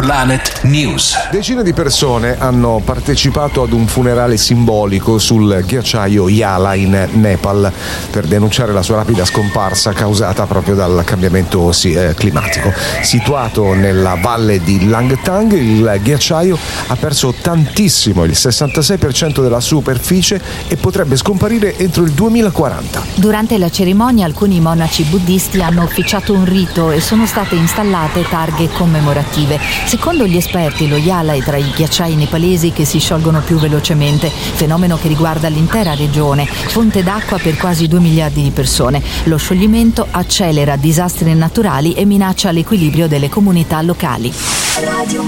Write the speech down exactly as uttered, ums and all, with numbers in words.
Planet News. Decine di persone hanno partecipato ad un funerale simbolico sul ghiacciaio Yala in Nepal per denunciare la sua rapida scomparsa causata proprio dal cambiamento sì, eh, climatico. Situato nella valle di Langtang, il ghiacciaio ha perso tantissimo, il sessantasei per cento della superficie, e potrebbe scomparire entro il duemilaquaranta. Durante la cerimonia alcuni monaci buddisti hanno officiato un rito e sono state installate targhe commemorative. Secondo gli esperti, lo Yala è tra i ghiacciai nepalesi che si sciolgono più velocemente, fenomeno che riguarda l'intera regione, fonte d'acqua per quasi due miliardi di persone. Lo scioglimento accelera disastri naturali e minaccia l'equilibrio delle comunità locali.